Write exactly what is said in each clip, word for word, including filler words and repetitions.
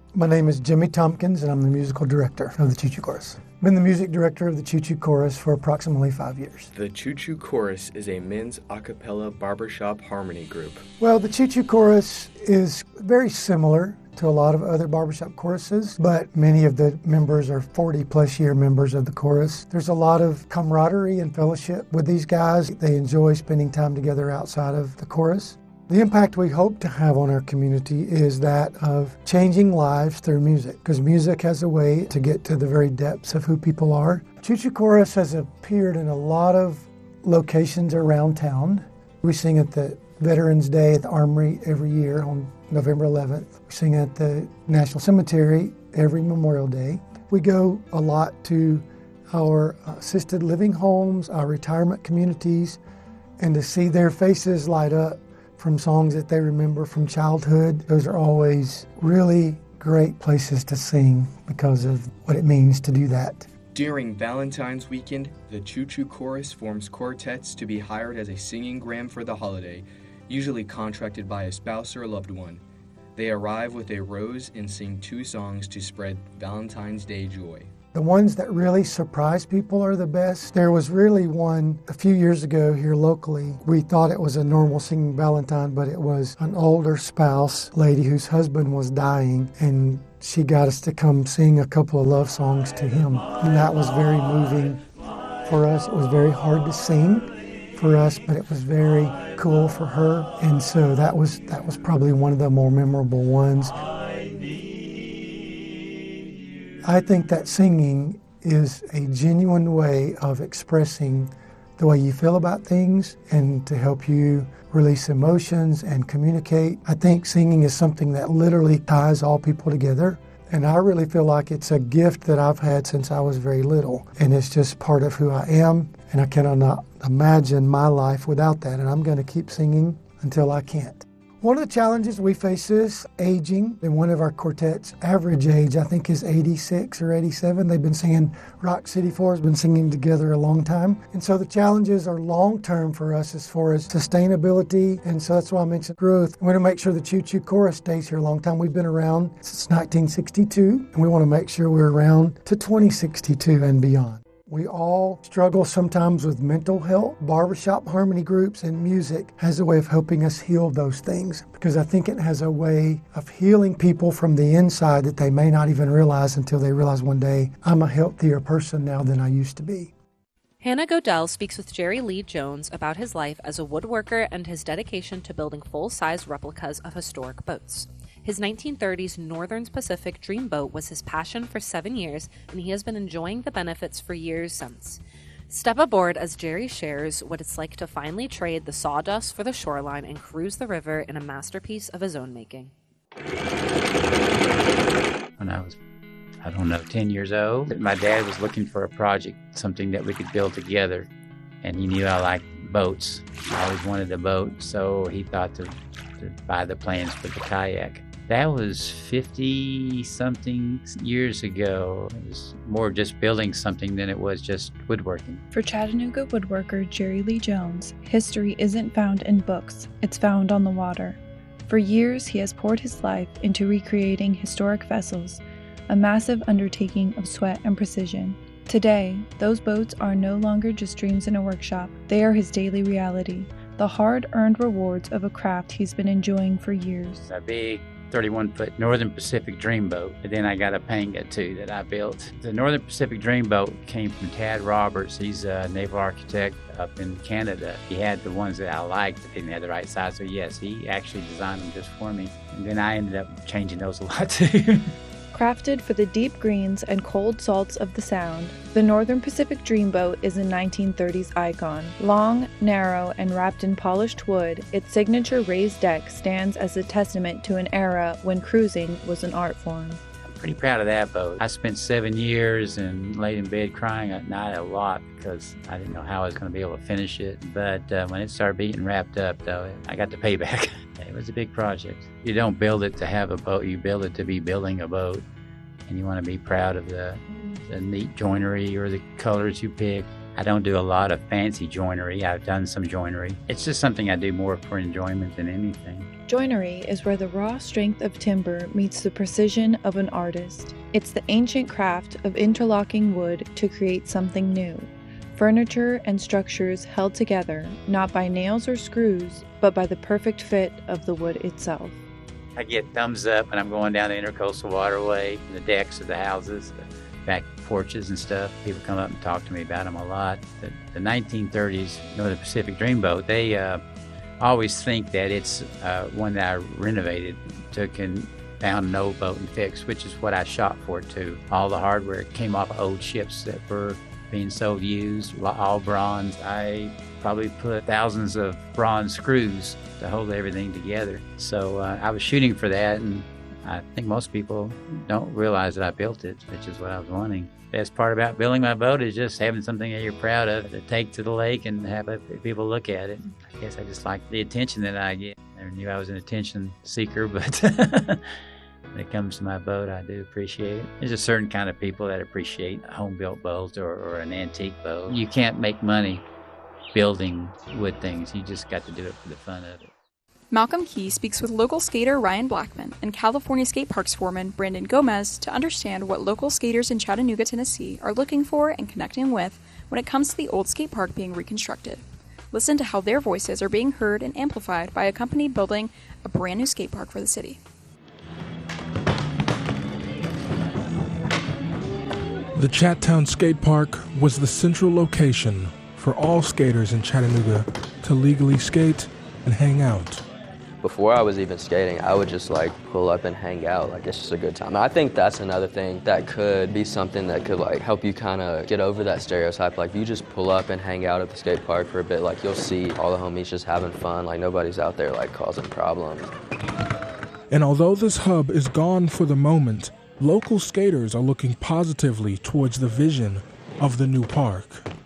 My name is Jimmy Tompkins, and I'm the musical director of the Choo Choo Chorus. I've been the music director of the Choo Choo Chorus for approximately five years. The Choo Choo Chorus is a men's a cappella barbershop harmony group. Well, the Choo Choo Chorus is very similar to a lot of other barbershop choruses, but many of the members are forty plus year members of the chorus. There's a lot of camaraderie and fellowship with these guys. They enjoy spending time together outside of the chorus. The impact we hope to have on our community is that of changing lives through music, because music has a way to get to the very depths of who people are. Choo Choo Chorus has appeared in a lot of locations around town. We sing at the Veterans Day at the Armory every year on November eleventh. We sing at the National Cemetery every Memorial Day. We go a lot to our assisted living homes, our retirement communities, and to see their faces light up from songs that they remember from childhood. Those are always really great places to sing because of what it means to do that. During Valentine's weekend, the Choo Choo Chorus forms quartets to be hired as a singing gram for the holiday, usually contracted by a spouse or loved one. They arrive with a rose and sing two songs to spread Valentine's Day joy. The ones that really surprise people are the best. There was really one a few years ago here locally. We thought it was a normal singing Valentine, but it was an older spouse lady whose husband was dying, and she got us to come sing a couple of love songs to him. And that was very moving for us. It was very hard to sing for us, but it was very cool for her. And so that was that was probably one of the more memorable ones. I think that singing is a genuine way of expressing the way you feel about things and to help you release emotions and communicate. I think singing is something that literally ties all people together. And I really feel like it's a gift that I've had since I was very little. And it's just part of who I am. And I cannot imagine my life without that. And I'm going to keep singing until I can't. One of the challenges we face is aging. In one of our quartets, average age, I think, is eighty-six or eighty-seven. They've been singing, Rock City four has been singing together a long time. And so the challenges are long-term for us as far as sustainability. And so that's why I mentioned growth. We want to make sure the Choo Choo Chorus stays here a long time. We've been around since nineteen sixty-two, and we want to make sure we're around to twenty sixty-two and beyond. We all struggle sometimes with mental health. Barbershop harmony groups and music has a way of helping us heal those things, because I think it has a way of healing people from the inside that they may not even realize until they realize one day, I'm a healthier person now than I used to be. Hannah Godell speaks with Jerry Lee Jones about his life as a woodworker and his dedication to building full-size replicas of historic boats. His nineteen thirties Northern Pacific Dreamboat was his passion for seven years, and he has been enjoying the benefits for years since. Step aboard as Jerry shares what it's like to finally trade the sawdust for the shoreline and cruise the river in a masterpiece of his own making. When I was, I don't know, ten years old, my dad was looking for a project, something that we could build together, and he knew I liked boats. I always wanted a boat, so he thought to, to buy the plans for the kayak. That was fifty-something years ago. It was more just building something than it was just woodworking. For Chattanooga woodworker Jerry Lee Jones, history isn't found in books, it's found on the water. For years, he has poured his life into recreating historic vessels, a massive undertaking of sweat and precision. Today, those boats are no longer just dreams in a workshop. They are his daily reality, the hard-earned rewards of a craft he's been enjoying for years. A big thirty-one foot Northern Pacific Dreamboat. And then I got a Panga too that I built. The Northern Pacific Dreamboat came from Tad Roberts. He's a naval architect up in Canada. He had the ones that I liked, but didn't have the right size. So yes, he actually designed them just for me. And then I ended up changing those a lot too. Crafted for the deep greens and cold salts of the Sound, the Northern Pacific Dreamboat is a nineteen thirties icon. Long, narrow, and wrapped in polished wood, its signature raised deck stands as a testament to an era when cruising was an art form. I'm pretty proud of that boat. I spent seven years and laid in bed crying at night a lot because I didn't know how I was going to be able to finish it. But uh, when it started being wrapped up, though, I got the payback. It was a big project. You don't build it to have a boat, you build it to be building a boat. And you want to be proud of the, the neat joinery or the colors you pick. I don't do a lot of fancy joinery. I've done some joinery. It's just something I do more for enjoyment than anything. Joinery is where the raw strength of timber meets the precision of an artist. It's the ancient craft of interlocking wood to create something new. Furniture and structures held together, not by nails or screws, but by the perfect fit of the wood itself. I get thumbs up when I'm going down the Intercoastal Waterway, the decks of the houses, the back porches and stuff. People come up and talk to me about them a lot. The, the nineteen thirties Northern Pacific Dreamboat, they uh, always think that it's uh, one that I renovated, took and found an old boat and fixed, which is what I shot for too. All the hardware came off old ships that were being sold used, all bronze. I probably put thousands of bronze screws to hold everything together. So uh, I was shooting for that, and I think most people don't realize that I built it, which is what I was wanting. The best part about building my boat is just having something that you're proud of to take to the lake and have people look at it. I guess I just like the attention that I get. I never knew I was an attention seeker, but when it comes to my boat, I do appreciate it. There's a certain kind of people that appreciate a home-built boat or, or an antique boat. You can't make money building wood things. You just got to do it for the fun of it. Malcolm Key speaks with local skater Ryan Blackman and California Skate Parks foreman Brandon Gomez to understand what local skaters in Chattanooga, Tennessee are looking for and connecting with when it comes to the old skate park being reconstructed. Listen to how their voices are being heard and amplified by a company building a brand new skate park for the city. The Chattown Skate Park was the central location for all skaters in Chattanooga to legally skate and hang out. Before I was even skating, I would just like pull up and hang out. Like, it's just a good time. I think that's another thing that could be something that could like help you kind of get over that stereotype. Like, you just pull up and hang out at the skate park for a bit. Like, you'll see all the homies just having fun. Like, nobody's out there like causing problems. And although this hub is gone for the moment, local skaters are looking positively towards the vision of the new park.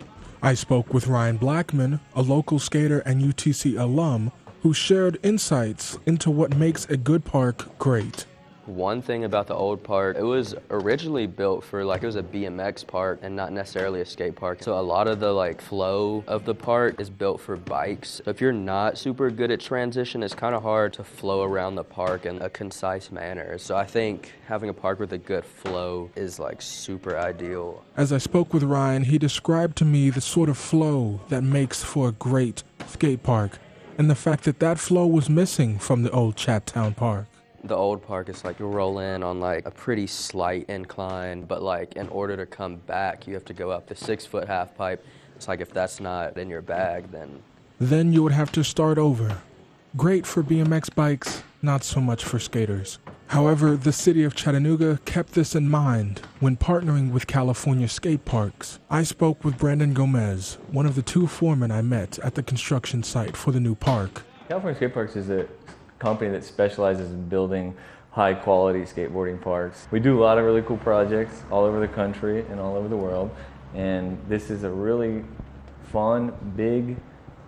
I spoke with Ryan Blackman, a local skater and U T C alum, who shared insights into what makes a good park great. One thing about the old park, it was originally built for like, it was a B M X park and not necessarily a skate park. So a lot of the like flow of the park is built for bikes. So if you're not super good at transition, it's kind of hard to flow around the park in a concise manner. So I think having a park with a good flow is like super ideal. As I spoke with Ryan, he described to me the sort of flow that makes for a great skate park, and the fact that that flow was missing from the old Chattown Park. The old park is like you roll in on like a pretty slight incline, but like in order to come back, you have to go up the six foot half pipe. It's like if that's not in your bag, then... Then you would have to start over. Great for B M X bikes, not so much for skaters. However, the city of Chattanooga kept this in mind when partnering with California Skate Parks. I spoke with Brandon Gomez, one of the two foremen I met at the construction site for the new park. California Skate Parks is a company that specializes in building high-quality skateboarding parks. We do a lot of really cool projects all over the country and all over the world, and this is a really fun, big,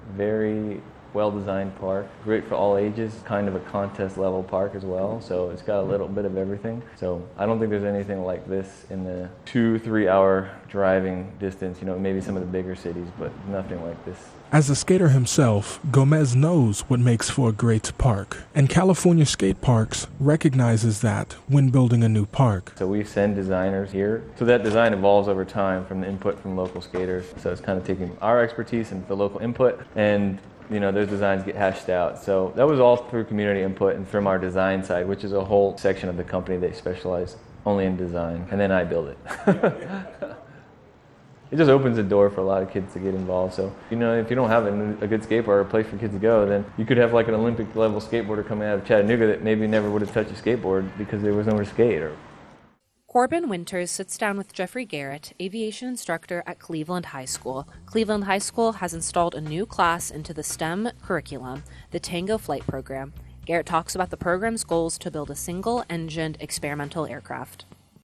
very well-designed park. Great for all ages, kind of a contest-level park as well, so it's got a little bit of everything. So I don't think there's anything like this in the two, three-hour driving distance, you know, maybe some of the bigger cities, but nothing like this. As a skater himself, Gomez knows what makes for a great park, and California Skate Parks recognizes that when building a new park. So we send designers here, so that design evolves over time from the input from local skaters. So it's kind of taking our expertise and the local input, and you know, those designs get hashed out. So that was all through community input and from our design side, which is a whole section of the company that specialize only in design, and then I build it. It just opens the door for a lot of kids to get involved. So, you know, if you don't have a, a good skate park or a place for kids to go, then you could have like an Olympic level skateboarder coming out of Chattanooga that maybe never would have touched a skateboard because there was nowhere to skate. Or... Corbin Winters sits down with Jeffrey Garrett, aviation instructor at Cleveland High School. Cleveland High School has installed a new class into the STEM curriculum, the Tango Flight Program. Garrett talks about the program's goals to build a single-engined experimental aircraft.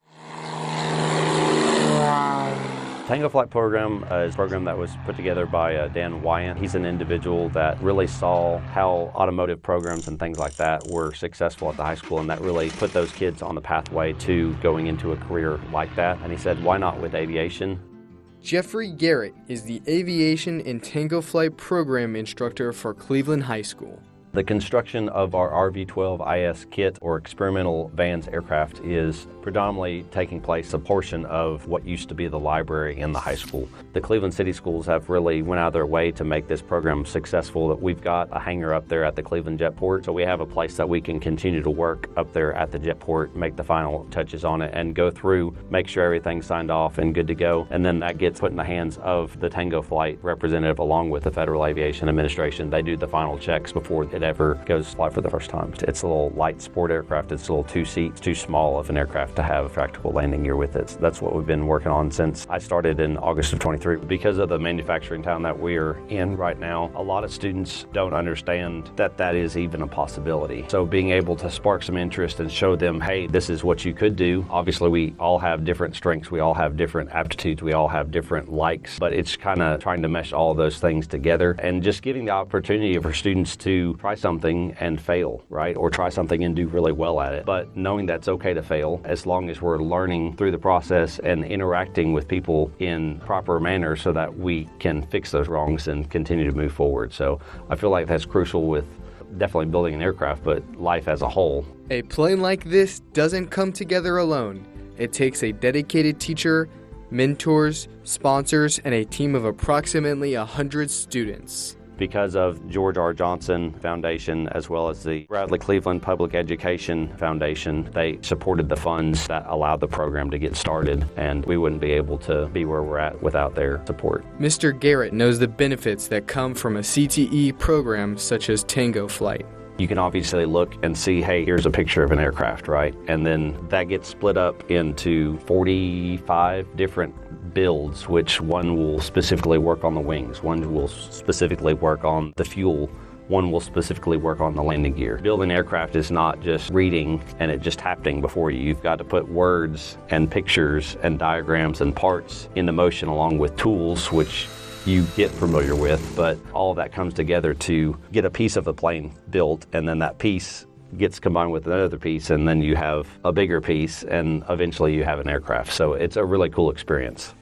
Tango Flight Program uh, is a program that was put together by uh, Dan Wyant. He's an individual that really saw how automotive programs and things like that were successful at the high school, and that really put those kids on the pathway to going into a career like that. And he said, why not with aviation? Jeffrey Garrett is the Aviation and Tango Flight Program Instructor for Cleveland High School. The construction of our R V twelve I S kit, or experimental Vans aircraft, is predominantly taking place a portion of what used to be the library in the high school. The Cleveland City Schools have really went out of their way to make this program successful. We've got a hangar up there at the Cleveland Jetport, so we have a place that we can continue to work up there at the Jetport, make the final touches on it, and go through, make sure everything's signed off and good to go. And then that gets put in the hands of the Tango Flight representative along with the Federal Aviation Administration. They do the final checks before it ever goes to fly for the first time. It's a little light sport aircraft. It's a little two seats, too small of an aircraft to have a practical landing gear with it. So that's what we've been working on since I started in August of twenty-three. Because of the manufacturing town that we're in right now, a lot of students don't understand that that is even a possibility. So being able to spark some interest and show them, hey, this is what you could do. Obviously, we all have different strengths. We all have different aptitudes. We all have different likes, but it's kind of trying to mesh all those things together and just giving the opportunity for students to try something and fail, right? Or try something and do really well at it. But knowing that's okay to fail as long as we're learning through the process and interacting with people in proper manner so that we can fix those wrongs and continue to move forward. So I feel like that's crucial with definitely building an aircraft, but life as a whole. A plane like this doesn't come together alone. It takes a dedicated teacher, mentors, sponsors, and a team of approximately one hundred students. Because of George R. Johnson Foundation, as well as the Bradley Cleveland Public Education Foundation, they supported the funds that allowed the program to get started, and we wouldn't be able to be where we're at without their support. Mister Garrett knows the benefits that come from a C T E program such as Tango Flight. You can obviously look and see, hey, here's a picture of an aircraft, right? And then that gets split up into forty-five different builds, which one will specifically work on the wings, one will specifically work on the fuel, one will specifically work on the landing gear. Building an aircraft is not just reading and it just happening before you. You've got to put words and pictures and diagrams and parts into motion along with tools, which you get familiar with, but all of that comes together to get a piece of the plane built, and then that piece gets combined with another piece, and then you have a bigger piece, and eventually you have an aircraft. So it's a really cool experience.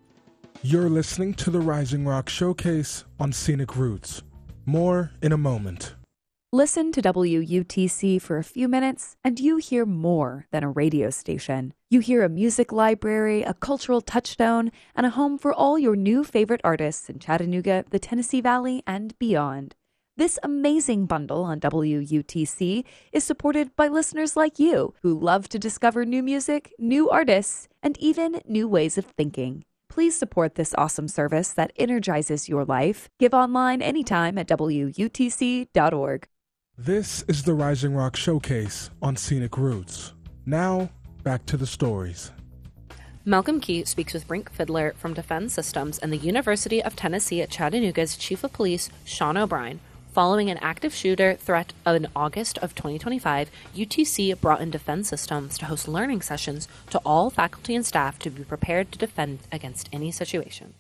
You're listening to the Rising Rock Showcase on Scenic Roots. More in a moment. Listen to W U T C for a few minutes, and you hear more than a radio station. You hear a music library, a cultural touchstone, and a home for all your new favorite artists in Chattanooga, the Tennessee Valley, and beyond. This amazing bundle on W U T C is supported by listeners like you who love to discover new music, new artists, and even new ways of thinking. Please support this awesome service that energizes your life. Give online anytime at W U T C dot org. This is the Rising Rock Showcase on Scenic Roots. Now, back to the stories. Malcolm Key speaks with Brink Fiddler from Defense Systems and the University of Tennessee at Chattanooga's Chief of Police, Sean O'Brien. Following an active shooter threat in August of twenty twenty-five, U T C brought in Defense Systems to host learning sessions to all faculty and staff to be prepared to defend against any situation.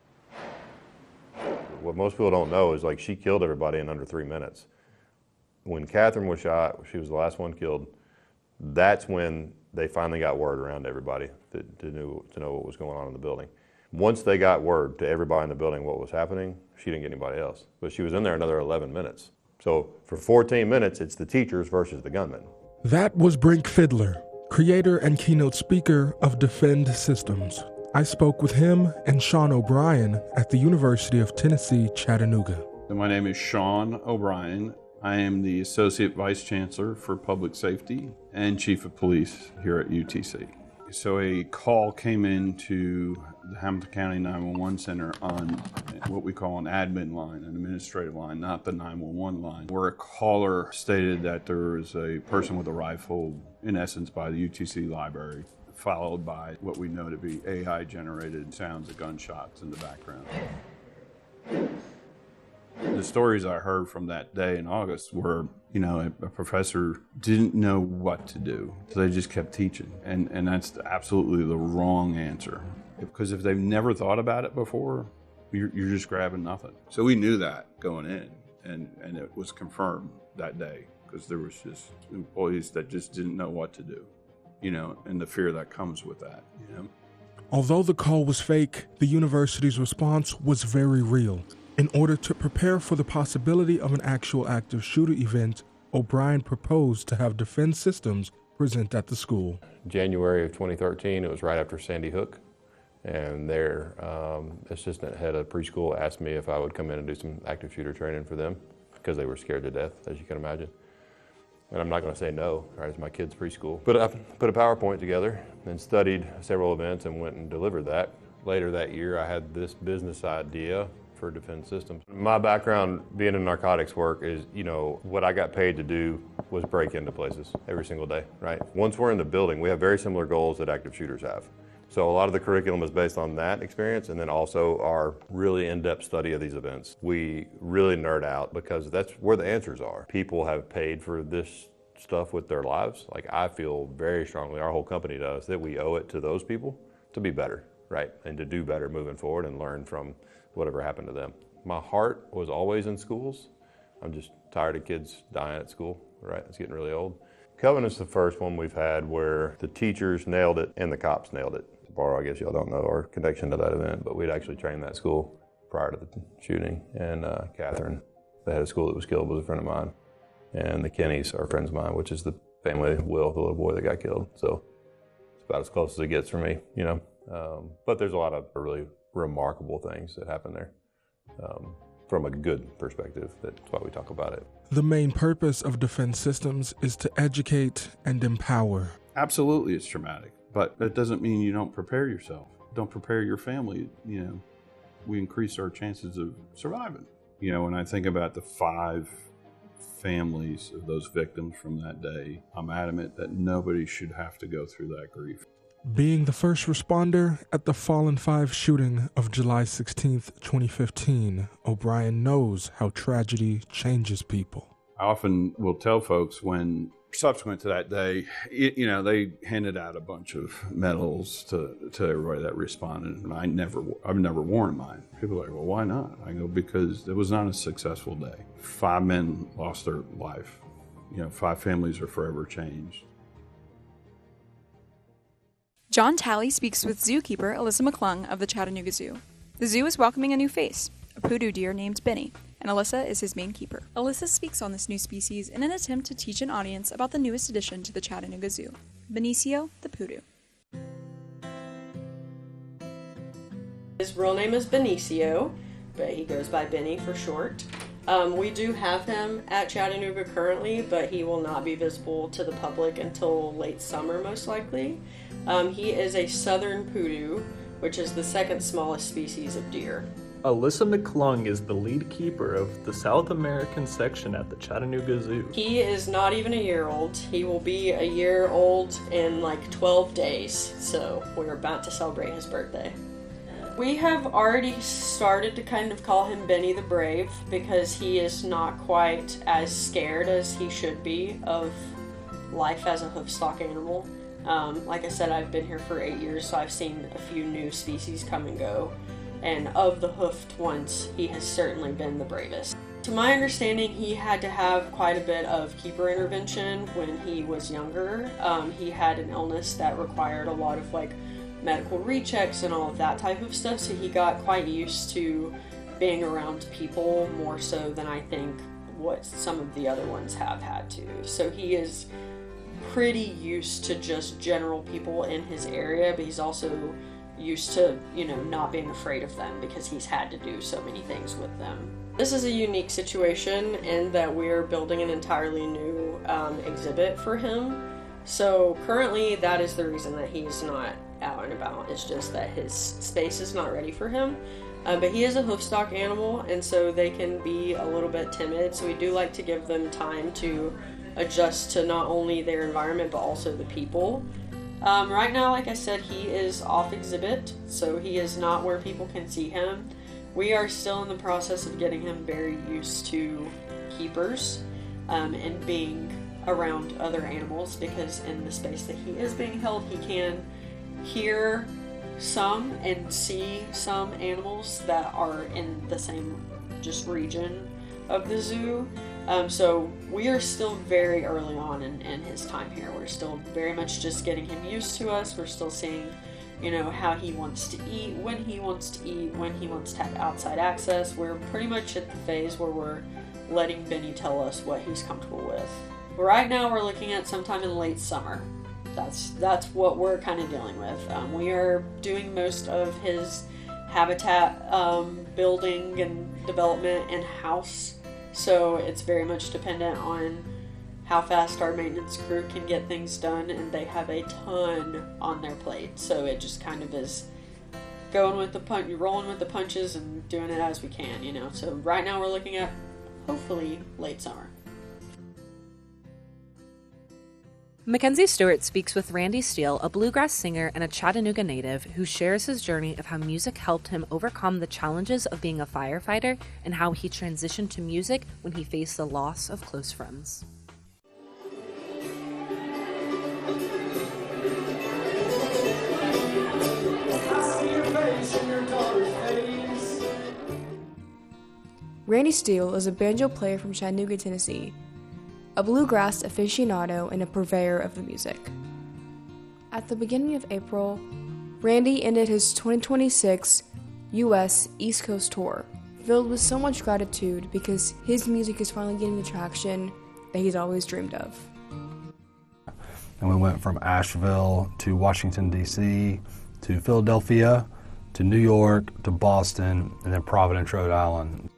What most people don't know is, like, she killed everybody in under three minutes. When Catherine was shot, she was the last one killed, that's when they finally got word around to everybody to, to, knew, to know what was going on in the building. Once they got word to everybody in the building what was happening, she didn't get anybody else. But she was in there another eleven minutes. So for fourteen minutes, it's the teachers versus the gunmen. That was Brink Fiddler, creator and keynote speaker of Defend Systems. I spoke with him and Sean O'Brien at the University of Tennessee, Chattanooga. My name is Sean O'Brien. I am the Associate Vice Chancellor for Public Safety and Chief of Police here at U T C. So a call came into the Hamilton County nine one one Center on what we call an admin line, an administrative line, not the nine one one line, where a caller stated that there was a person with a rifle, in essence, by the U T C library, followed by what we know to be A I-generated sounds of gunshots in the background. The stories I heard from that day in August were, you know, a, a professor didn't know what to do, so they just kept teaching. And, and that's absolutely the wrong answer. Because if they've never thought about it before, you're, you're just grabbing nothing. So we knew that going in, and, and it was confirmed that day, because there was just employees that just didn't know what to do, you know, and the fear that comes with that, you know. Although the call was fake, the university's response was very real. In order to prepare for the possibility of an actual active shooter event, O'Brien proposed to have Defense Systems present at the school. January of twenty thirteen, it was right after Sandy Hook, and their um, assistant head of preschool asked me if I would come in and do some active shooter training for them because they were scared to death, as you can imagine. And I'm not going to say no, right? It's my kids' preschool. But I put a PowerPoint together and studied several events and went and delivered that. Later that year, I had this business idea for Defense Systems. My background being in narcotics work is, you know, what I got paid to do was break into places every single day, right? Once we're in the building, we have very similar goals that active shooters have. So a lot of the curriculum is based on that experience, and then also our really in-depth study of these events. We really nerd out because that's where the answers are. People have paid for this stuff with their lives. Like, I feel very strongly, our whole company does, that we owe it to those people to be better, right? And to do better moving forward and learn from whatever happened to them. My heart was always in schools. I'm just tired of kids dying at school, right? It's getting really old. Covenant's the first one we've had where the teachers nailed it and the cops nailed it. I guess y'all don't know our connection to that event, but we'd actually trained that school prior to the shooting. And uh, Catherine, the head of school that was killed, was a friend of mine. And the Kennys are friends of mine, which is the family of Will, the little boy that got killed. So it's about as close as it gets for me, you know. Um, but there's a lot of really remarkable things that happen there um, from a good perspective. That's why we talk about it. The main purpose of Defense Systems is to educate and empower. Absolutely, it's traumatic. But that doesn't mean you don't prepare yourself. Don't prepare your family. You know, we increase our chances of surviving. You know, when I think about the five families of those victims from that day, I'm adamant that nobody should have to go through that grief. Being the first responder at the Fallen Five shooting of July sixteenth, twenty fifteen, O'Brien knows how tragedy changes people. I often will tell folks when subsequent to that day, it, you know, they handed out a bunch of medals to, to everybody that responded, and I never, I've never worn mine. People are like, well, why not? I go, because it was not a successful day. Five men lost their life. You know, five families are forever changed. John Talley speaks with zookeeper Alyssa McClung of the Chattanooga Zoo. The zoo is welcoming a new face, a poodoo deer named Benny, and Alyssa is his main keeper. Alyssa speaks on this new species in an attempt to teach an audience about the newest addition to the Chattanooga Zoo, Benicio the poodoo. His real name is Benicio, but he goes by Benny for short. Um, we do have him at Chattanooga currently, but he will not be visible to the public until late summer, most likely. Um, he is a southern poodoo, which is the second smallest species of deer. Alyssa McClung is the lead keeper of the South American section at the Chattanooga Zoo. He is not even a year old. He will be a year old in like twelve days, so we're about to celebrate his birthday. We have already started to kind of call him Benny the Brave because he is not quite as scared as he should be of life as a hoofstock animal. Um, like I said, I've been here for eight years, so I've seen a few new species come and go. And of the hoofed ones, he has certainly been the bravest. To my understanding, he had to have quite a bit of keeper intervention when he was younger. Um, he had an illness that required a lot of like medical rechecks and all of that type of stuff, so he got quite used to being around people more so than I think what some of the other ones have had to. So he is pretty used to just general people in his area, but he's also used to, you know, not being afraid of them because he's had to do so many things with them. This is a unique situation in that we're building an entirely new um, exhibit for him. So currently that is the reason that he's not out and about. It's just that his space is not ready for him. Uh, but he is a hoofstock animal, and so they can be a little bit timid. So we do like to give them time to adjust to not only their environment but also the people. Um, right now, like I said, he is off exhibit, so he is not where people can see him. We are still in the process of getting him very used to keepers um, and being around other animals, because in the space that he is being held, he can hear some and see some animals that are in the same just region of the zoo. Um, so we are still very early on in, in his time here. We're still very much just getting him used to us. We're still seeing you know, how he wants to eat, when he wants to eat, when he wants to have outside access. We're pretty much at the phase where we're letting Benny tell us what he's comfortable with. Right now we're looking at sometime in late summer. That's that's what we're kind of dealing with. Um, we are doing most of his habitat um, building and development in-house, so it's very much dependent on how fast our maintenance crew can get things done, and they have a ton on their plate, so it just kind of is going with the punch, rolling with the punches and doing it as we can, you know. So right now we're looking at hopefully late summer. Mackenzie Stewart speaks with Randy Steele, a bluegrass singer and a Chattanooga native who shares his journey of how music helped him overcome the challenges of being a firefighter and how he transitioned to music when he faced the loss of close friends. Randy Steele is a banjo player from Chattanooga, Tennessee, a bluegrass aficionado and a purveyor of the music. At the beginning of April, Randy ended his twenty twenty-six U S East Coast tour, filled with so much gratitude because his music is finally getting the traction that he's always dreamed of. And we went from Asheville to Washington, D C, to Philadelphia, to New York, to Boston, and then Providence, Rhode Island.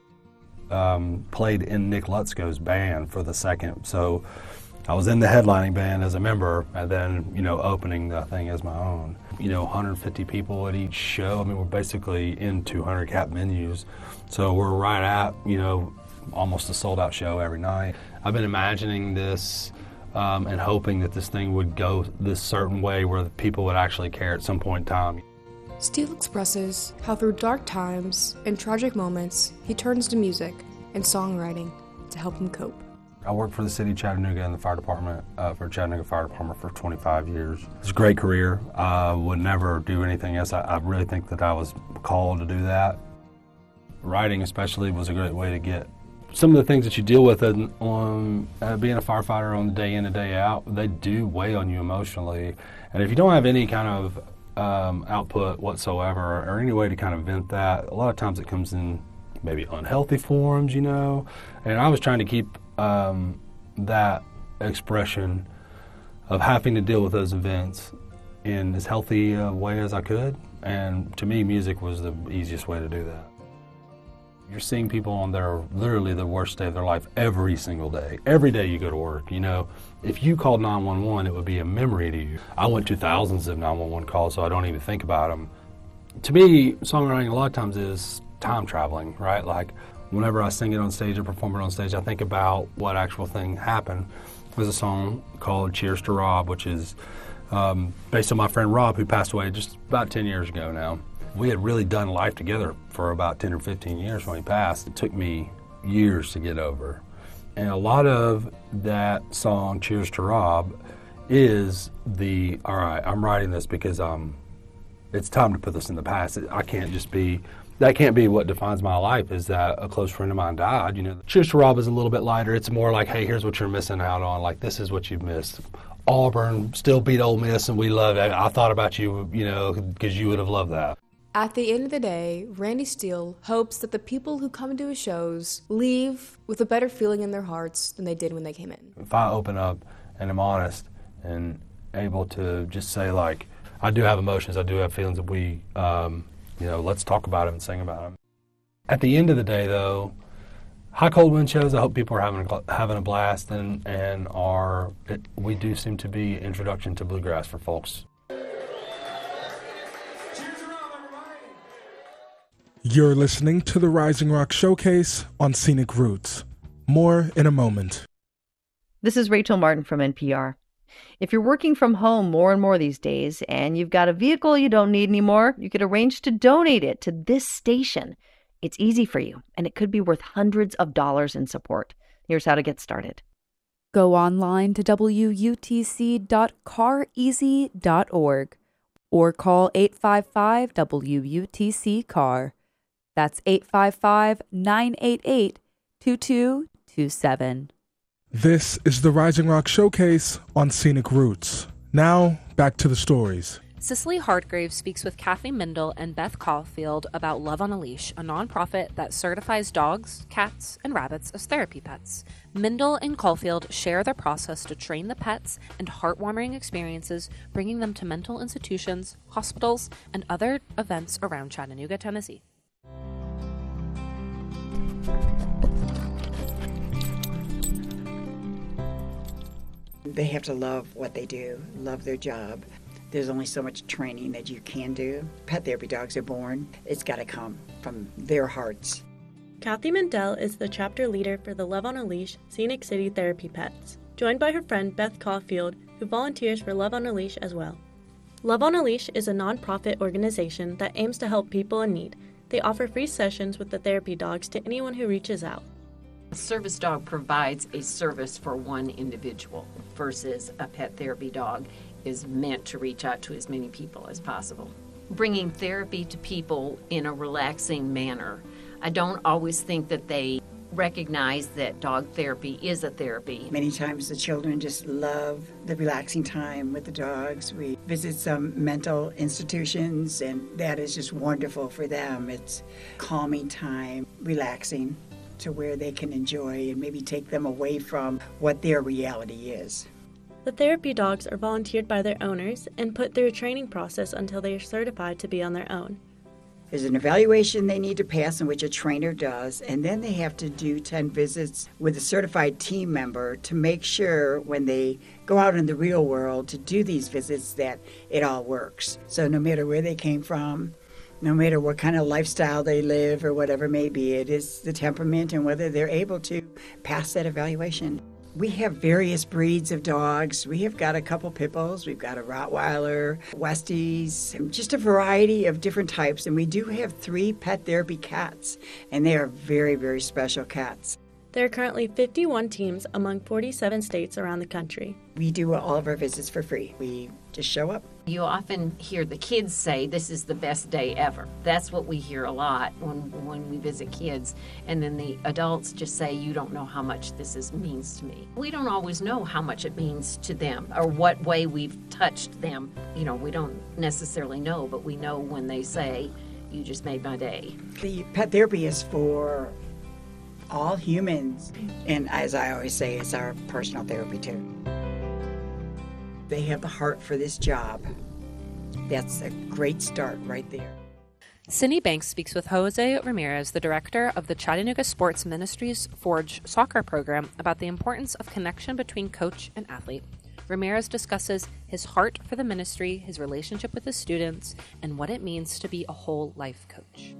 Um, played in Nick Lutzko's band for the second, so I was in the headlining band as a member, and then, you know, opening the thing as my own. You know, one hundred fifty people at each show. I mean, we're basically in two hundred cap venues, so we're right at, you know, almost a sold-out show every night. I've been imagining this um, and hoping that this thing would go this certain way where people would actually care at some point in time. Steele expresses how through dark times and tragic moments, he turns to music and songwriting to help him cope. I worked for the city of Chattanooga in the fire department, uh, for Chattanooga Fire Department for twenty-five years. It's a great career. I would never do anything else. I, I really think that I was called to do that. Writing especially was a great way to get some of the things that you deal with on uh, being a firefighter on the day in and day out. They do weigh on you emotionally. And if you don't have any kind of Um, output whatsoever, or any way to kind of vent that, a lot of times it comes in maybe unhealthy forms, you know. And I was trying to keep um, that expression of having to deal with those events in as healthy a way as I could. And to me, music was the easiest way to do that. You're seeing people on their literally the worst day of their life every single day. Every day you go to work, you know. If you called nine one one, it would be a memory to you. I went to thousands of nine one one calls, so I don't even think about them. To me, songwriting a lot of times is time traveling, right? Like, whenever I sing it on stage or perform it on stage, I think about what actual thing happened. There's a song called Cheers to Rob, which is um, based on my friend Rob, who passed away just about ten years ago now. We had really done life together for about ten or fifteen years when he passed. It took me years to get over. And a lot of that song, Cheers to Rob, is the, all right, I'm writing this because um, it's time to put this in the past. I can't just be, that can't be what defines my life, is that a close friend of mine died. You know, Cheers to Rob is a little bit lighter. It's more like, hey, here's what you're missing out on. Like, this is what you've missed. Auburn still beat Ole Miss, and we love it. I thought about you, you know, because you would have loved that. At the end of the day, Randy Steele hopes that the people who come to his shows leave with a better feeling in their hearts than they did when they came in. If I open up and am honest and able to just say, like, I do have emotions, I do have feelings, that we, um, you know, let's talk about them and sing about them. At the end of the day, though, High Cold Wind shows, I hope people are having a, having a blast, and, and are, it, we do seem to be an introduction to bluegrass for folks. You're listening to the Rising Rock Showcase on Scenic Roots. More in a moment. This is Rachel Martin from N P R. If you're working from home more and more these days and you've got a vehicle you don't need anymore, you could arrange to donate it to this station. It's easy for you, and it could be worth hundreds of dollars in support. Here's how to get started. Go online to W U T C dot car easy dot org or call eight five five W U T C car. That's eight five five, nine eight eight, two two two seven. This is the Rising Rock Showcase on Scenic Roots. Now, back to the stories. Cicely Hardgrave speaks with Kathy Mindel and Beth Caulfield about Love on a Leash, a nonprofit that certifies dogs, cats, and rabbits as therapy pets. Mindel and Caulfield share their process to train the pets and heartwarming experiences, bringing them to mental institutions, hospitals, and other events around Chattanooga, Tennessee. They have to love what they do, love their job. There's only so much training that you can do. Pet therapy dogs are born. It's got to come from their hearts. Kathy Mindel is the chapter leader for the Love on a Leash Scenic City Therapy Pets, joined by her friend Beth Caulfield, who volunteers for Love on a Leash as well. Love on a Leash is a nonprofit organization that aims to help people in need. They offer free sessions with the therapy dogs to anyone who reaches out. A service dog provides a service for one individual versus a pet therapy dog is meant to reach out to as many people as possible. Bringing therapy to people in a relaxing manner. I don't always think that they recognize that dog therapy is a therapy. Many times the children just love the relaxing time with the dogs. We visit some mental institutions, and that is just wonderful for them. It's calming time, relaxing, to where they can enjoy and maybe take them away from what their reality is. The therapy dogs are volunteered by their owners and put through a training process until they are certified to be on their own. There's an evaluation they need to pass in which a trainer does, and then they have to do ten visits with a certified team member to make sure when they go out in the real world to do these visits that it all works. So no matter where they came from, no matter what kind of lifestyle they live or whatever it may be, it is the temperament and whether they're able to pass that evaluation. We have various breeds of dogs. We have got a couple pit bulls. We've got a Rottweiler, Westies, just a variety of different types. And we do have three pet therapy cats, and they are very, very special cats. There are currently fifty-one teams among forty-seven states around the country. We do all of our visits for free. We just show up. You often hear the kids say, this is the best day ever. That's what we hear a lot when, when we visit kids. And then the adults just say, you don't know how much this is, means to me. We don't always know how much it means to them or what way we've touched them. You know, we don't necessarily know, but we know when they say, you just made my day. The pet therapy is for all humans, and as I always say, it's our personal therapy too. They have the heart for this job. That's a great start right there. Cindy Banks speaks with Jose Ramirez, the director of the Chattanooga Sports Ministries Forge soccer program, about the importance of connection between coach and athlete. Ramirez discusses his heart for the ministry, his relationship with his students, and what it means to be a whole life coach.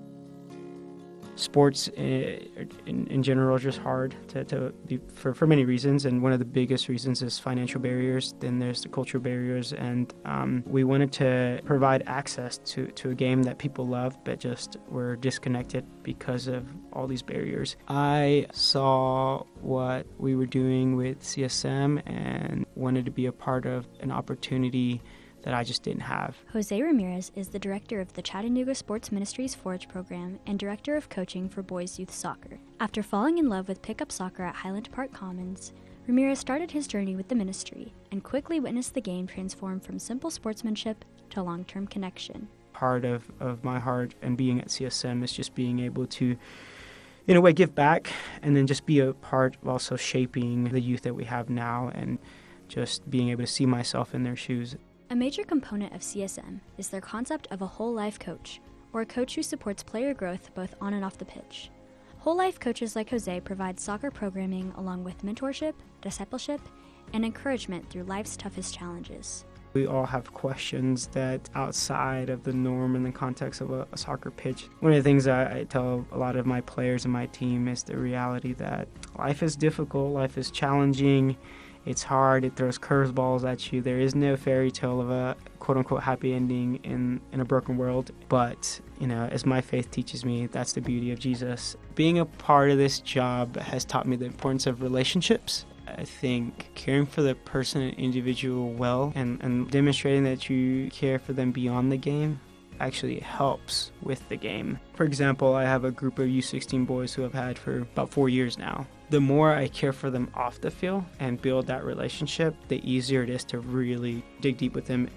Sports in, in general is just hard to, to be, for, for many reasons, and one of the biggest reasons is financial barriers. Then there's the cultural barriers, and um, we wanted to provide access to, to a game that people love, but just were disconnected because of all these barriers. I saw what we were doing with C S M and wanted to be a part of an opportunity that I just didn't have. Jose Ramirez is the director of the Chattanooga Sports Ministries Forge program and director of coaching for boys youth soccer. After falling in love with pickup soccer at Highland Park Commons, Ramirez started his journey with the ministry and quickly witnessed the game transform from simple sportsmanship to long-term connection. Part of, of my heart and being at C S M is just being able to, in a way, give back and then just be a part of also shaping the youth that we have now and just being able to see myself in their shoes. A major component of C S M is their concept of a whole life coach, or a coach who supports player growth both on and off the pitch. Whole life coaches like Jose provide soccer programming along with mentorship, discipleship, and encouragement through life's toughest challenges. We all have questions that outside of the norm in the context of a, a soccer pitch. One of the things I, I tell a lot of my players and my team is the reality that life is difficult, life is challenging. It's hard, it throws curveballs at you. There is no fairy tale of a quote-unquote happy ending in, in a broken world. But, you know, as my faith teaches me, that's the beauty of Jesus. Being a part of this job has taught me the importance of relationships. I think caring for the person and individual well and, and demonstrating that you care for them beyond the game actually helps with the game. For example, I have a group of U sixteen boys who I've had for about four years now. The more I care for them off the field and build that relationship, the easier it is to really dig deep with them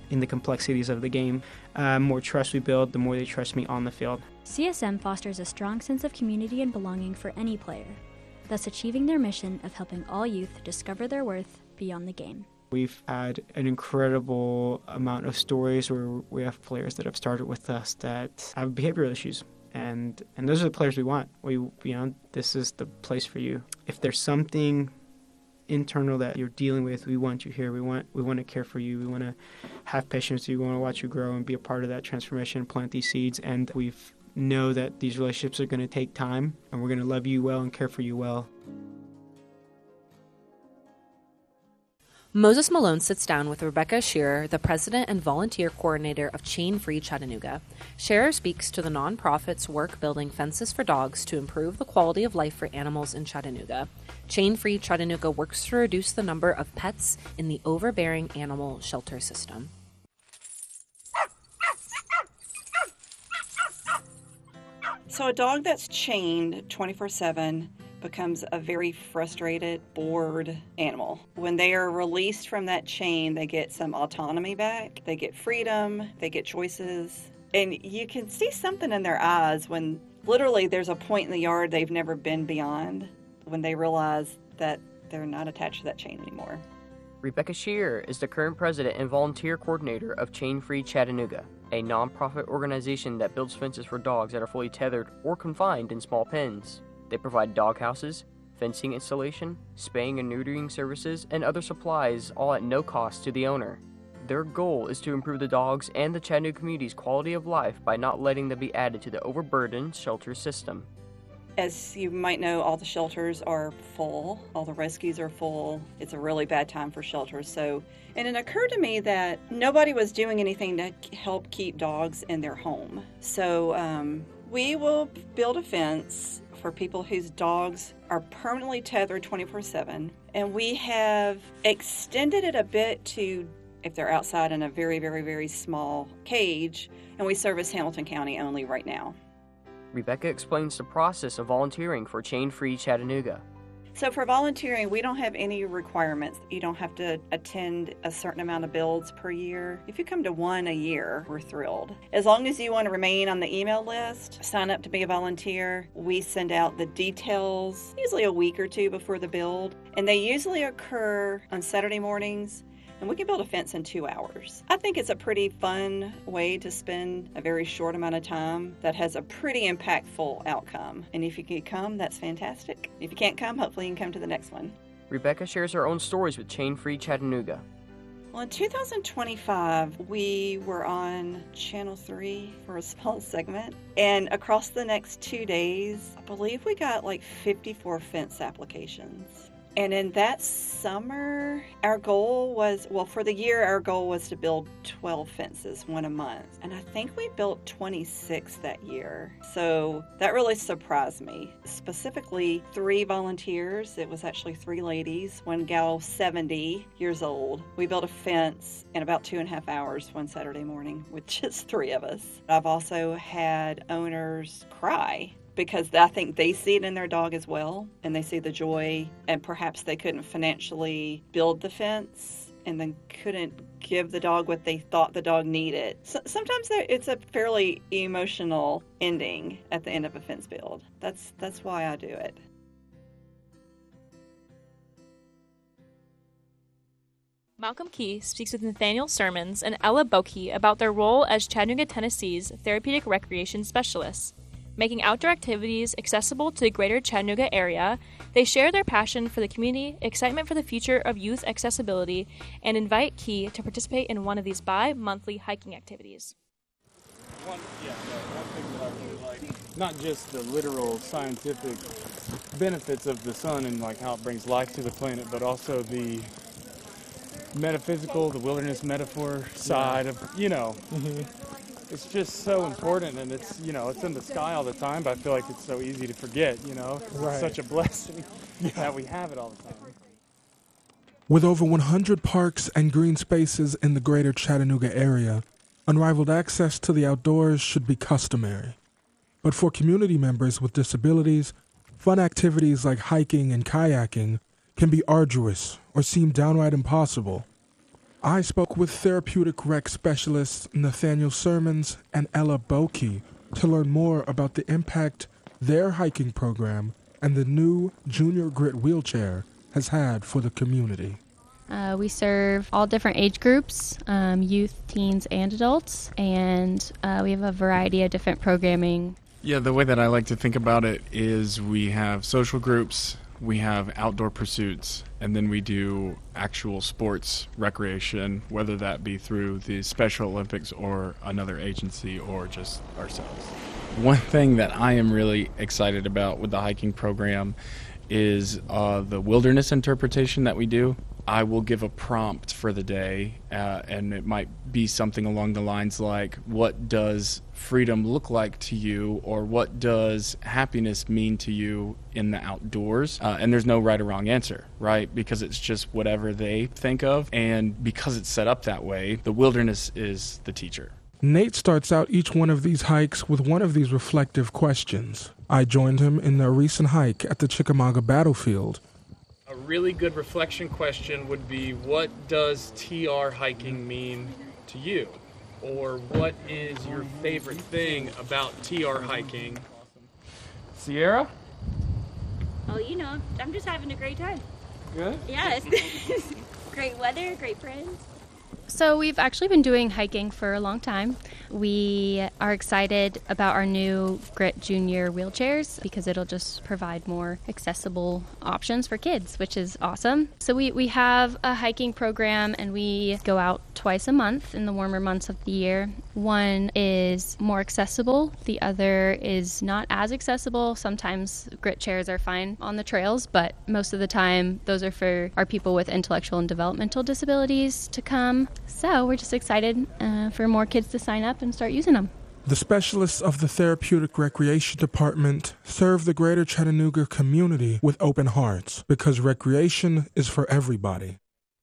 in the complexities of the game. Uh, more trust we build, the more they trust me on the field. C S M fosters a strong sense of community and belonging for any player, thus achieving their mission of helping all youth discover their worth beyond the game. We've had an incredible amount of stories where we have players that have started with us that have behavioral issues. And and those are the players we want. We, you know, this is the place for you. If there's something internal that you're dealing with, we want you here. We want we want to care for you. We want to have patience. We want to watch you grow and be a part of that transformation, plant these seeds. And we know that these relationships are going to take time, and we're going to love you well and care for you well. Moses Malone sits down with Rebecca Shearer, the president and volunteer coordinator of Chain Free Chattanooga. Shearer speaks to the nonprofit's work building fences for dogs to improve the quality of life for animals in Chattanooga. Chain Free Chattanooga works to reduce the number of pets in the overbearing animal shelter system. So a dog that's chained twenty-four seven becomes a very frustrated, bored animal. When they are released from that chain, they get some autonomy back, they get freedom, they get choices, and you can see something in their eyes when literally there's a point in the yard they've never been beyond, when they realize that they're not attached to that chain anymore. Rebecca Shearer is the current president and volunteer coordinator of Chain Free Chattanooga, a nonprofit organization that builds fences for dogs that are fully tethered or confined in small pens. They provide dog houses, fencing installation, spaying and neutering services, and other supplies, all at no cost to the owner. Their goal is to improve the dogs and the Chattanooga community's quality of life by not letting them be added to the overburdened shelter system. As you might know, all the shelters are full, all the rescues are full. It's a really bad time for shelters. So, and it occurred to me that nobody was doing anything to help keep dogs in their home. So um, we will build a fence for people whose dogs are permanently tethered twenty-four seven. And we have extended it a bit to if they're outside in a very, very, very small cage. And we service Hamilton County only right now. Rebecca explains the process of volunteering for Chain Free Chattanooga. So for volunteering, we don't have any requirements. You don't have to attend a certain amount of builds per year. If you come to one a year, we're thrilled. As long as you want to remain on the email list, sign up to be a volunteer. We send out the details usually a week or two before the build, and they usually occur on Saturday mornings. And we can build a fence in two hours. I think it's a pretty fun way to spend a very short amount of time that has a pretty impactful outcome. And if you can come, that's fantastic. If you can't come, hopefully you can come to the next one. Rebecca shares her own stories with Chain Free Chattanooga. Well, in two thousand twenty-five, we were on Channel three for a small segment. And across the next two days, I believe we got like fifty-four fence applications. And in that summer, our goal was, well, for the year, our goal was to build twelve fences, one a month. And I think we built twenty-six that year. So that really surprised me. Specifically, three volunteers. It was actually three ladies, one gal seventy years old. We built a fence in about two and a half hours one Saturday morning with just three of us. I've also had owners cry, because I think they see it in their dog as well, and they see the joy, and perhaps they couldn't financially build the fence and then couldn't give the dog what they thought the dog needed. So sometimes it's a fairly emotional ending at the end of a fence build. That's, that's why I do it. Malcolm Key speaks with Nathaniel Sermons and Ella Bokey about their role as Chattanooga, Tennessee's therapeutic recreation specialists. Making outdoor activities accessible to the greater Chattanooga area, they share their passion for the community, excitement for the future of youth accessibility, and invite Key to participate in one of these bi-monthly hiking activities. One, yeah, no, one thing that I really like, not just the literal scientific benefits of the sun and like how it brings life to the planet, but also the metaphysical, the wilderness metaphor side of, you know, mm-hmm. It's just so important, and it's, you know, it's in the sky all the time, but I feel like it's so easy to forget, you know. Right. It's such a blessing yeah. that we have it all the time. With over one hundred parks and green spaces in the greater Chattanooga area, unrivaled access to the outdoors should be customary. But for community members with disabilities, fun activities like hiking and kayaking can be arduous or seem downright impossible. I spoke with therapeutic rec specialists Nathaniel Sermons and Ella Boki to learn more about the impact their hiking program and the new Junior Grit wheelchair has had for the community. Uh, we serve all different age groups, um, youth, teens, and adults, and uh, we have a variety of different programming. Yeah, the way that I like to think about it is we have social groups, we have outdoor pursuits, and then we do actual sports recreation, whether that be through the Special Olympics or another agency or just ourselves. One thing that I am really excited about with the hiking program is uh, the wilderness interpretation that we do. I will give a prompt for the day, uh, and it might be something along the lines like, what does freedom look like to you, or what does happiness mean to you in the outdoors? Uh, and there's no right or wrong answer, right? Because it's just whatever they think of, and because it's set up that way, the wilderness is the teacher. Nate starts out each one of these hikes with one of these reflective questions. I joined him in a recent hike at the Chickamauga battlefield. A really good reflection question would be, what does T R hiking mean to you? Or what is your favorite thing about T R hiking? Sierra? Oh, you know, I'm just having a great time. Good? Yes. Great weather, great friends. So we've actually been doing hiking for a long time. We are excited about our new Grit Junior wheelchairs because it'll just provide more accessible options for kids, which is awesome. So we, we have a hiking program and we go out twice a month in the warmer months of the year. One is more accessible. The other is not as accessible. Sometimes Grit chairs are fine on the trails, but most of the time those are for our people with intellectual and developmental disabilities to come. So we're just excited uh, for more kids to sign up and start using them. The specialists of the Therapeutic Recreation Department serve the greater Chattanooga community with open hearts because recreation is for everybody.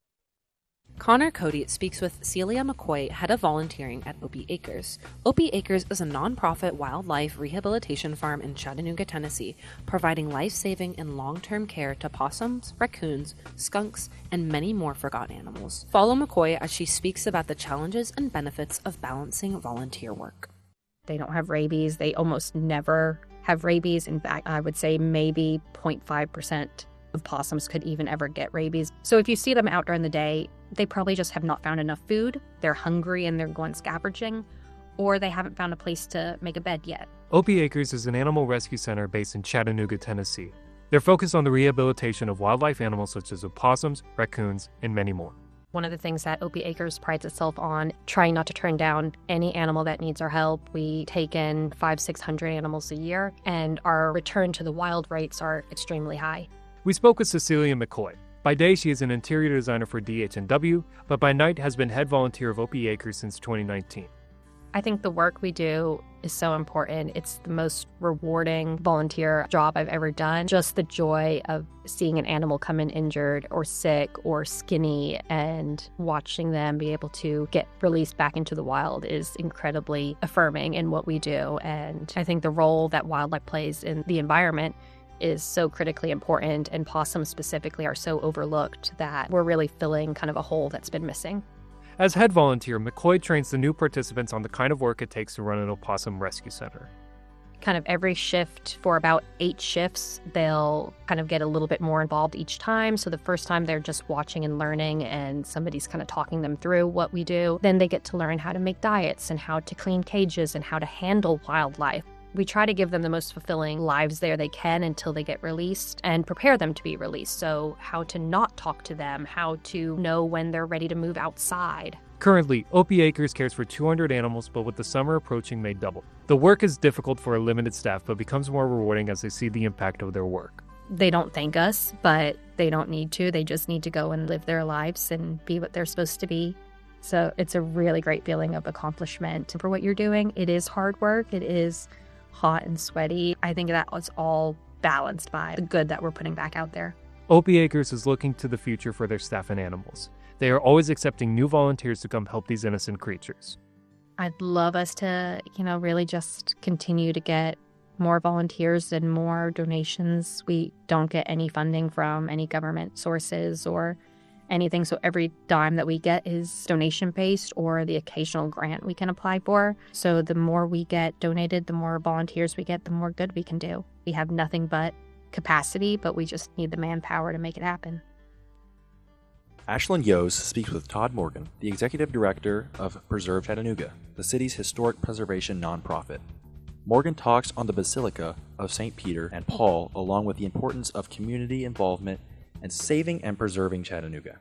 Connor Cody speaks with Celia McCoy, head of volunteering at Opie Acres. Opie Acres is a nonprofit wildlife rehabilitation farm in Chattanooga, Tennessee, providing life-saving and long-term care to possums, raccoons, skunks, and many more forgotten animals. Follow McCoy as she speaks about the challenges and benefits of balancing volunteer work. They don't have rabies. They almost never have rabies. In fact, I would say maybe zero point five percent of possums could even ever get rabies. So if you see them out during the day, they probably just have not found enough food, they're hungry and they're going scavenging, or they haven't found a place to make a bed yet. Opie Acres is an animal rescue center based in Chattanooga, Tennessee. They're focused on the rehabilitation of wildlife animals such as opossums, raccoons, and many more. One of the things that Opie Acres prides itself on, trying not to turn down any animal that needs our help. We take in five, six hundred animals a year, and our return to the wild rates are extremely high. We spoke with Cecilia McCoy. By day, she is an interior designer for D H and W, but by night has been head volunteer of Opie Acres since twenty nineteen. I think the work we do is so important. It's the most rewarding volunteer job I've ever done. Just the joy of seeing an animal come in injured or sick or skinny and watching them be able to get released back into the wild is incredibly affirming in what we do. And I think the role that wildlife plays in the environment is so critically important, and possums specifically are so overlooked that we're really filling kind of a hole that's been missing. As head volunteer, McCoy trains the new participants on the kind of work it takes to run an opossum rescue center. Kind of every shift for about eight shifts, they'll kind of get a little bit more involved each time. So the first time they're just watching and learning and somebody's kind of talking them through what we do. Then they get to learn how to make diets and how to clean cages and how to handle wildlife. We try to give them the most fulfilling lives there they can until they get released and prepare them to be released. So how to not talk to them, how to know when they're ready to move outside. Currently, Opie Acres cares for two hundred animals, but with the summer approaching, they double. The work is difficult for a limited staff, but becomes more rewarding as they see the impact of their work. They don't thank us, but they don't need to. They just need to go and live their lives and be what they're supposed to be. So it's a really great feeling of accomplishment for what you're doing. It is hard work. It is hot and sweaty. I think that was all balanced by the good that we're putting back out there. Opie Acres is looking to the future for their staff and animals. They are always accepting new volunteers to come help these innocent creatures. I'd love us to, you know, really just continue to get more volunteers and more donations. We don't get any funding from any government sources or anything. So every dime that we get is donation based or the occasional grant we can apply for. So the more we get donated, the more volunteers we get, the more good we can do. We have nothing but capacity, but we just need the manpower to make it happen. Ashlyn Yos speaks with Todd Morgan, the Executive Director of Preserve Chattanooga, the city's historic preservation nonprofit. Morgan talks on the Basilica of Saint Peter and Paul, along with the importance of community involvement and saving and preserving Chattanooga.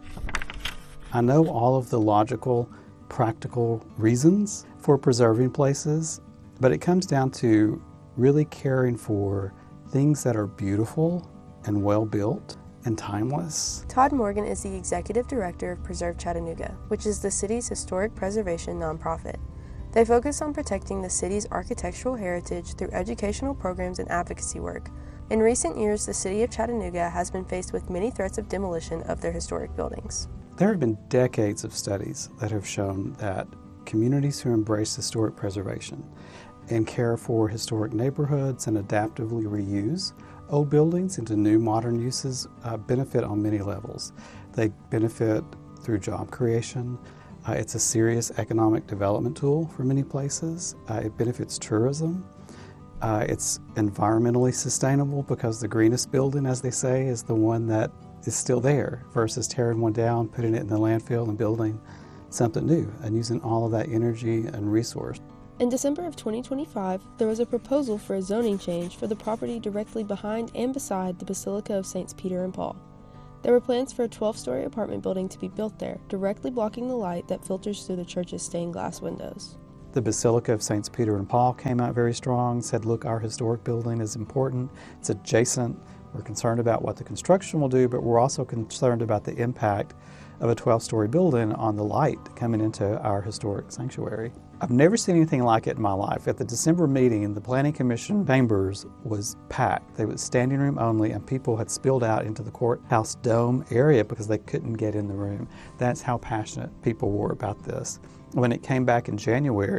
I know all of the logical, practical reasons for preserving places, but it comes down to really caring for things that are beautiful and well-built and timeless. Todd Morgan is the Executive Director of Preserve Chattanooga, which is the city's historic preservation nonprofit. They focus on protecting the city's architectural heritage through educational programs and advocacy work. In recent years, the city of Chattanooga has been faced with many threats of demolition of their historic buildings. There have been decades of studies that have shown that communities who embrace historic preservation and care for historic neighborhoods and adaptively reuse old buildings into new modern uses uh, benefit on many levels. They benefit through job creation. Uh, it's a serious economic development tool for many places. Uh, it benefits tourism. Uh, it's environmentally sustainable because the greenest building, as they say, is the one that is still there versus tearing one down, putting it in the landfill and building something new and using all of that energy and resource. In December of twenty twenty-five, there was a proposal for a zoning change for the property directly behind and beside the Basilica of Saints Peter and Paul. There were plans for a twelve-story apartment building to be built there, directly blocking the light that filters through the church's stained glass windows. The Basilica of Saints Peter and Paul came out very strong, said, look, our historic building is important, it's adjacent, we're concerned about what the construction will do, but we're also concerned about the impact of a twelve-story building on the light coming into our historic sanctuary. I've never seen anything like it in my life. At the December meeting, the Planning Commission chambers was packed. They was standing room only, and people had spilled out into the courthouse dome area because they couldn't get in the room. That's how passionate people were about this. When it came back in January,